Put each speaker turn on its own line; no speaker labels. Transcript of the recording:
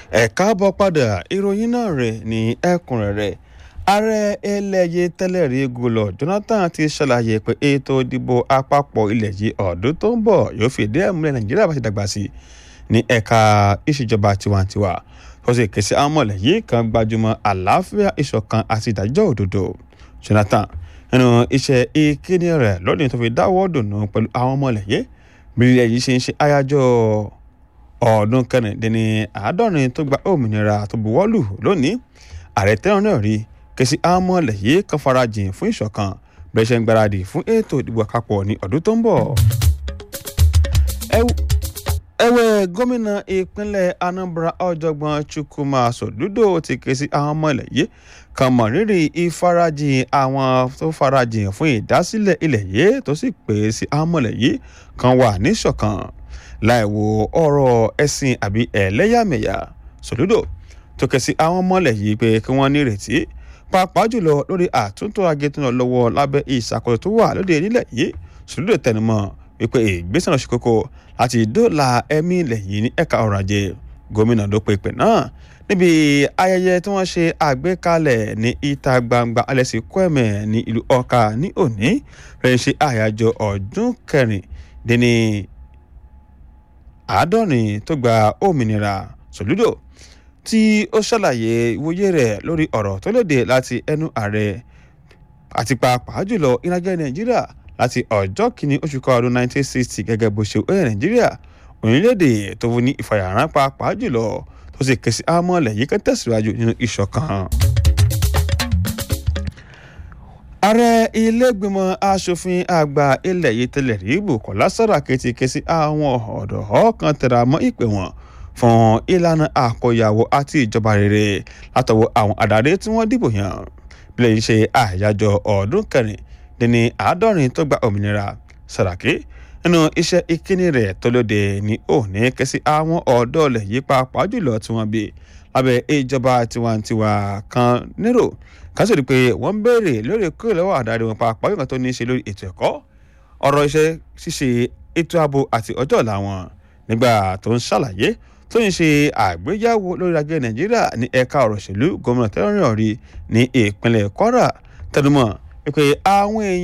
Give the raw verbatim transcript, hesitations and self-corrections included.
ẹ káàbọ̀ padà ìròyìn náà rẹ̀ ní ẹ̀kúnrẹ́rẹ́ ààrẹ ẹlẹ́yẹ tẹ́lẹ̀ rí Goodluck Jonathan ti ṣàlàyé pé ètò ìdìbò àpapọ̀ ilẹ̀ yìí ọdún tó ń bọ̀ yóò fìdí ẹ̀ múlẹ̀ Nàìjíríà bá ti dàgbà sí ní ẹ̀ka ìṣèjọba tiwantiwa tó sì ké sí àwọn ọmọlẹ̀ yìí kan gbajúmọ̀ àlàáfíà ìṣọ̀kan àti ìdájọ́ òdodo. Jonathan nínú iṣẹ́ ìkíni rẹ̀ lónìí tó fi dáwọ́ dùnú pẹ̀lú àwọn ọmọlẹ̀ yìí bí ilẹ̀ yìí ṣe ń ṣe àyájọ́ ọdún kẹrìndínní àádọ́rin tó gba òmìnira tó buwọ́lù lónìí. Ààrẹ tẹ́wọ̀n náà rí ké sí àwọn ọmọlẹ̀ yìí kan farajìn fún ìṣọ̀kan bẹ́ẹ̀ ṣe ń gbáradì fún ètò ìdìbò àpapọ̀ ní ọdún tó ń bọ̀. ẹ̀wẹ̀ gómìnà ìpínlẹ̀ Anambra ọ̀jọ̀gbọ́n Chukwuma Soludo ti ké sí àwọn ọmọlẹ̀ yìí kan mọ̀ rírì ìfarajìn àwọn tó farajìn fún ìdásílẹ̀ ilẹ̀ yìí tó sì pè sí àwọn ọmọlẹ̀ yìí kan wà níṣọ̀kan láì wo ọ̀rọ̀ ẹ̀sìn àbí ẹlẹ́yàmẹ̀yà. Soludo tó ké sí àwọn ọmọlẹ̀ yìí pé kí wọ́n nírètí pàápàá jùlọ lórí àtúntò agẹtúnà lọ́wọ́ lábẹ́ ìṣàkóso tó wà lóde nílẹ̀ yìí. Soludo tẹnumọ́ wípé ìgbésẹ̀ náà ṣe kókó láti dóòlà ẹ̀mí ilẹ̀ yìí ní ẹ̀ka ọrọ̀ ajé. Gómìnà ló pe ìpè náà níbi ayẹyẹ tí wọ́n ṣe àgbékalẹ̀ ní ìta gbangba alẹ́sì kwẹ́mẹ̀ ní ìlú Ọ̀ka ní òní rẹ̀ ń ṣe àyájọ́ ọdún kẹrìndínní àádọ́rin tó gba òmìnira. Soludo tí ó ṣàlàyé ìwòye rẹ̀ lórí ọ̀rọ̀ tó lóde láti ẹnu ààrẹ àti pàápàá jùlọ ìrìnàjò Nàìjíríà láti ọjọ́ kìíní oṣù kan ọdún nineteen sixty gẹ́gẹ́ bó ṣe ó yẹ Nàìjíríà orílẹ̀-èdè tó ní ìfàyàrán pàápàá jùlọ tó sì ké sí àmọ́lẹ̀ yìí kan tẹ̀síwájú nínú ìṣọ̀kan. Ààrẹ ilé-ìgbìmọ̀ aṣòfin àgbà ilẹ̀ yìí tẹ́lẹ̀ rí Bùkọ́lá Sàràkí ti ké sí àwọn ọ̀dọ́ kan tẹra mọ́ ìpè wọn fún ìlànà àkọyàwó àti ìjọba rere látọwọ́ àwọn adarí tí wọ́n dìbò yàn. Bílẹ̀ yìí ṣe àyájọ́ ọdún kẹrìndínní àádọ́rin tó gba òmìnira. Sàràkí nínú iṣẹ́ ìkíni rẹ̀ tó lóde ní òní ké sí àwọn ọ̀dọ́ ilẹ̀ yìí pàápàá jùlọ tí wọ́n bí lábẹ́ ìjọba tiwantiwa kan nírò kan sì rí i pé wọ́n ń béèrè lóòrèkóòrè lọ́wọ́ àdáre wọn pàápàá yóò kan tó ní í ṣe lórí ètò ẹ̀kọ́ ọ̀rọ̀ iṣẹ́ ṣíṣe ètò ààbò àti ọjọ́ ọ̀la wọn. Nígbà tó ń ṣàlàyé tó ń ṣe àgbéyẹ̀wò lórí ajé Nàìjíríà ní ẹ̀ka ọ̀rọ̀ òṣèlú gómìnà tẹ́lẹ̀rí ní ìpínlẹ̀ Kwara tẹnumọ́ pé àwọn èèyàn